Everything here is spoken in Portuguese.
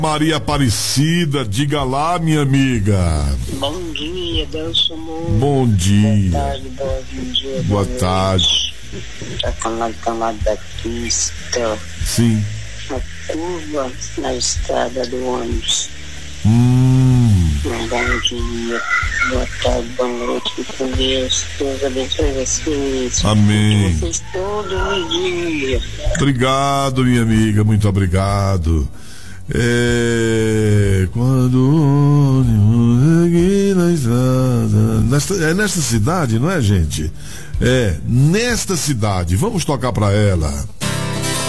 Maria Aparecida, diga lá, minha amiga. Bom dia, Deus chamou. Bom dia. Boa tarde, bom dia. Boa tarde. Tá falando da pista. Sim. Uma curva na estrada do ônibus. Bom dia, boa tarde, boa noite, com Deus. Deus abençoe vocês. Amém. Vocês todo dia. Obrigado, minha amiga, muito obrigado. Quando aqui na estrada. É nesta cidade, não é, gente? É nesta cidade. Vamos tocar pra ela.